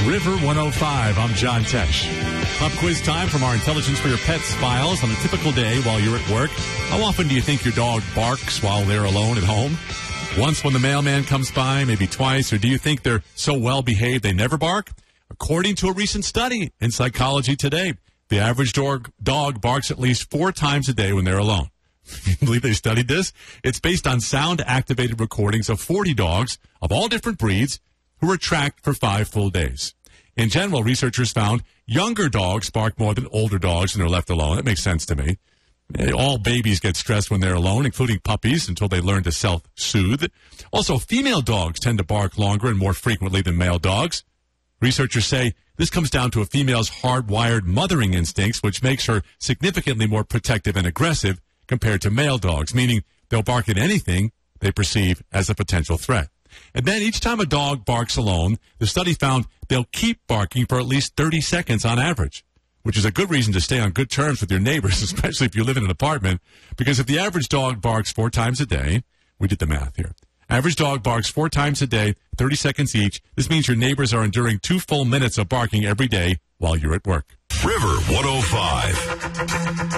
River 105. I'm John Tesh. Pop quiz time from our Intelligence for Your Pets files. On a typical day while you're at work, how often do you think your dog barks while they're alone at home? Once when the mailman comes by, maybe twice, or do you think they're so well behaved they never bark? According to a recent study in Psychology Today, the average dog barks at least 4 times a day when they're alone. You believe they studied this? It's based on sound-activated recordings of 40 dogs of all different breeds who were tracked for 5 full days. In general, researchers found younger dogs bark more than older dogs when they're left alone. That makes sense to me. All babies get stressed when they're alone, including puppies, until they learn to self-soothe. Also, female dogs tend to bark longer and more frequently than male dogs. Researchers say this comes down to a female's hardwired mothering instincts, which makes her significantly more protective and aggressive compared to male dogs, meaning they'll bark at anything they perceive as a potential threat. And then each time a dog barks alone, the study found they'll keep barking for at least 30 seconds on average, which is a good reason to stay on good terms with your neighbors, especially if you live in an apartment, because if the average dog barks 4 times a day, we did the math here, average dog barks 4 times a day, 30 seconds each, this means your neighbors are enduring 2 full minutes of barking every day while you're at work. River 105.